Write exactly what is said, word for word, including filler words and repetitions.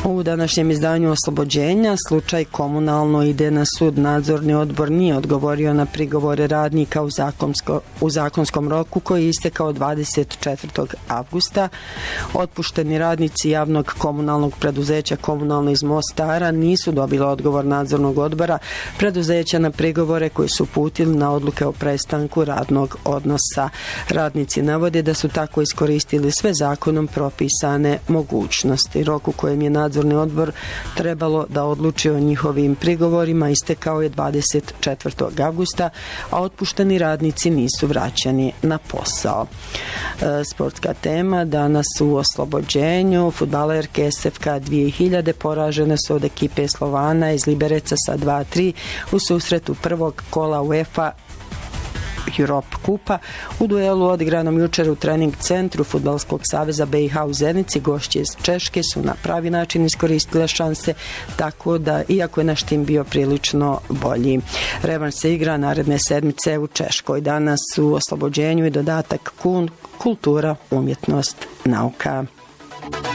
U današnjem izdanju Oslobođenja slučaj komunalno ide na sud. Nadzorni odbor nije odgovorio na prigovore radnika u, zakonsko, u zakonskom roku koji je istekao dvadeset četvrtog avgusta. Otpušteni radnici javnog komunalnog preduzeća Komunalno iz Mostara nisu dobili odgovor nadzornog odbora preduzeća na prigovore koji su uputili na odluke o prestanku radnog odnosa. Radnici navode da su tako iskoristili sve zakonom propisane mogućnosti. Rok u kojem je nadzorni odbor trebalo da odluči o njihovim prigovorima istekao je dvadeset četvrtog avgusta, a otpušteni radnici nisu vraćani na posao. E, sportska tema danas u Oslobođenju. Fudbalerke S F K dvije hiljade poražene su od ekipe Slovana iz Libereca sa dva tri u susretu prvog kola UEFA Europe Kupa. U duelu odigranom jučer u trening centru Fudbalskog saveza B i H u Zenici, gošće iz Češke su na pravi način iskoristile šanse, tako da, iako je naš tim bio prilično bolji. Revanš se igra naredne sedmice u Češkoj. Danas u Oslobođenju i dodatak kultura, umjetnost, nauka.